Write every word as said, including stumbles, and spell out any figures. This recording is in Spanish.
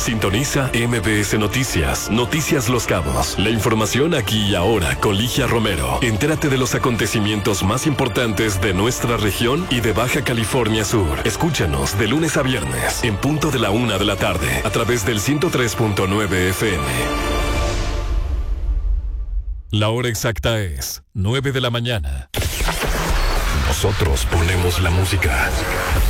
Sintoniza M B S Noticias, Noticias Los Cabos. La información aquí y ahora con Ligia Romero. Entérate de los acontecimientos más importantes de nuestra región y de Baja California Sur. Escúchanos de lunes a viernes, en punto de la una de la tarde, a través del ciento tres punto nueve F M. La hora exacta es nueve de la mañana. Nosotros ponemos la música.